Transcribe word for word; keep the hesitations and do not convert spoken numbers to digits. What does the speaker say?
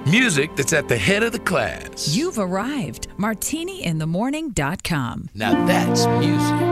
Music that's at the head of the class. You've arrived. martini in the morning dot com. Now that's music.